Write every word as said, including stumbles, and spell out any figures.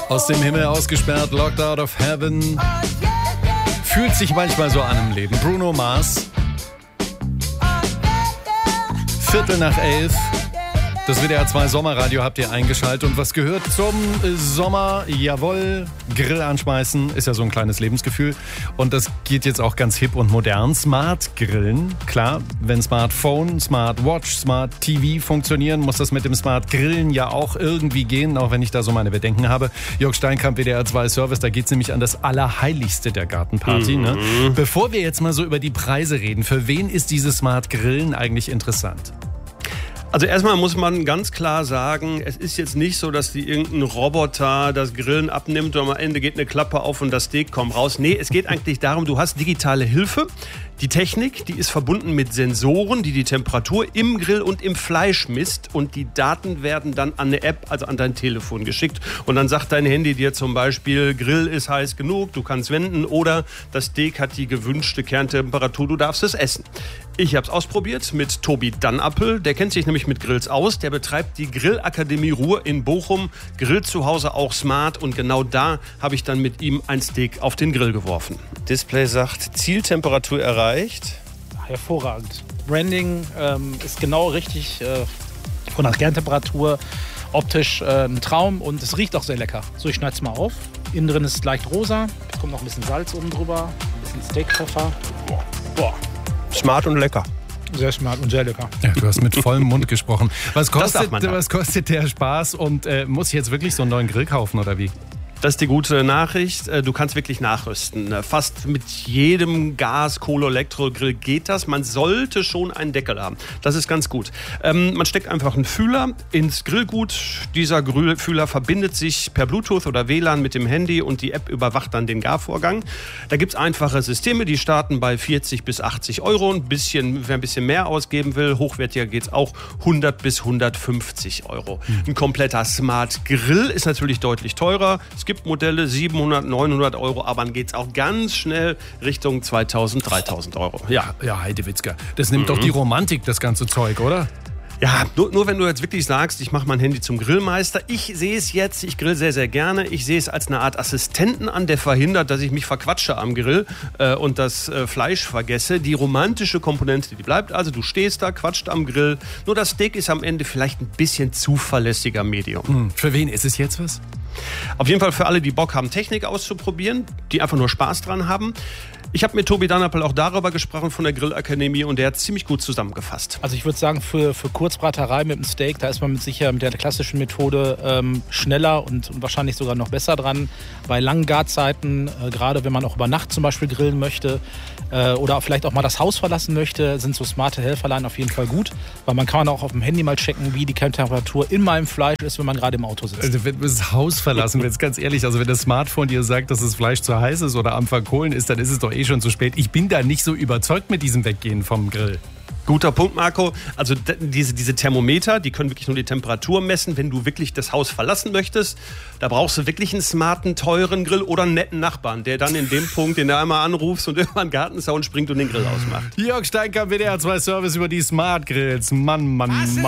Aus dem Himmel ausgesperrt, locked out of heaven. Fühlt sich manchmal so an im Leben. Bruno Mars. Viertel nach elf. Das W D R zwei Sommerradio habt ihr eingeschaltet. Und was gehört zum Sommer? Jawohl, Grill anschmeißen ist ja so ein kleines Lebensgefühl. Und das geht jetzt auch ganz hip und modern. Smart Grillen. Klar, wenn Smartphone, Smartwatch, Smart T V funktionieren, muss das mit dem Smart Grillen ja auch irgendwie gehen, auch wenn ich da so meine Bedenken habe. Jörg Steinkamp, W D R zwei Service, da geht es nämlich an das Allerheiligste der Gartenparty. Mhm. Ne? Bevor wir jetzt mal so über die Preise reden, für wen ist dieses Smart Grillen eigentlich interessant? Also erstmal muss man ganz klar sagen, es ist jetzt nicht so, dass die irgendein Roboter das Grillen abnimmt und am Ende geht eine Klappe auf und das Steak kommt raus. Nee, es geht eigentlich darum, du hast digitale Hilfe. Die Technik, die ist verbunden mit Sensoren, die die Temperatur im Grill und im Fleisch misst und die Daten werden dann an eine App, also an dein Telefon geschickt und dann sagt dein Handy dir zum Beispiel, Grill ist heiß genug, du kannst wenden oder das Steak hat die gewünschte Kerntemperatur, du darfst es essen. Ich habe es ausprobiert mit Tobi Dannappel, der kennt sich nämlich mit Grills aus, der betreibt die Grillakademie Ruhr in Bochum, grillt zu Hause auch smart und genau da habe ich dann mit ihm ein Steak auf den Grill geworfen. Display sagt, Zieltemperatur erreicht. Hervorragend. Branding ähm, ist genau richtig äh, von der Kerntemperatur. Optisch äh, ein Traum und es riecht auch sehr lecker. So, ich schneide es mal auf. Innen drin ist leicht rosa. Es kommt noch ein bisschen Salz oben drüber. Ein bisschen Steakpfeffer. Boah. Smart und lecker. Sehr smart und sehr lecker. Ja, du hast mit vollem Mund gesprochen. Was kostet, was kostet der Spaß und äh, muss ich jetzt wirklich so einen neuen Grill kaufen oder wie? Das ist die gute Nachricht. Du kannst wirklich nachrüsten. Fast mit jedem Gas-, Kohle-, Elektrogrill geht das. Man sollte schon einen Deckel haben. Das ist ganz gut. Ähm, man steckt einfach einen Fühler ins Grillgut. Dieser Fühler verbindet sich per Bluetooth oder W L A N mit dem Handy und die App überwacht dann den Garvorgang. Da gibt es einfache Systeme, die starten bei vierzig bis achtzig Euro. Ein bisschen, wer ein bisschen mehr ausgeben will, hochwertiger geht es auch hundert bis hundertfünfzig Euro. Ein kompletter Smart Grill ist natürlich deutlich teurer. Es gibt Modelle siebenhundert, neunhundert Euro, aber dann geht es auch ganz schnell Richtung zweitausend, dreitausend Euro. Ja, ja, Heidewitzka. Das nimmt mhm. doch die Romantik, das ganze Zeug, oder? Ja, nur, nur wenn du jetzt wirklich sagst, ich mache mein Handy zum Grillmeister. Ich sehe es jetzt, ich grill sehr, sehr gerne. Ich sehe es als eine Art Assistenten an, der verhindert, dass ich mich verquatsche am Grill äh, und das äh, Fleisch vergesse. Die romantische Komponente, die bleibt also. Du stehst da, quatscht am Grill. Nur das Steak ist am Ende vielleicht ein bisschen zuverlässiger Medium. Hm, für wen ist es jetzt was? Auf jeden Fall für alle, die Bock haben, Technik auszuprobieren, die einfach nur Spaß dran haben. Ich habe mit Tobi Dannappel auch darüber gesprochen von der Grillakademie und der hat ziemlich gut zusammengefasst. Also ich würde sagen, für, für Kurzbraterei mit dem Steak, da ist man mit sicher mit der klassischen Methode ähm, schneller und, und wahrscheinlich sogar noch besser dran. Bei langen Garzeiten, äh, gerade wenn man auch über Nacht zum Beispiel grillen möchte äh, oder vielleicht auch mal das Haus verlassen möchte, sind so smarte Helferlein auf jeden Fall gut, weil man kann auch auf dem Handy mal checken, wie die Kerntemperatur in meinem Fleisch ist, wenn man gerade im Auto sitzt. Also wenn du das Haus verlassen willst, ganz ehrlich, also wenn das Smartphone dir sagt, dass das Fleisch zu heiß ist oder am Verkohlen ist, dann ist es doch eh schon zu spät. Ich bin da nicht so überzeugt mit diesem Weggehen vom Grill. Guter Punkt, Marco. Also d- diese, diese Thermometer, die können wirklich nur die Temperatur messen, wenn du wirklich das Haus verlassen möchtest. Da brauchst du wirklich einen smarten, teuren Grill oder einen netten Nachbarn, der dann in dem Punkt, den du einmal anrufst und irgendwann Gartenzaun springt und den Grill ausmacht. Jörg Steinkamp, W D R zwei Service über die Smart Grills. Mann, Mann, Mann.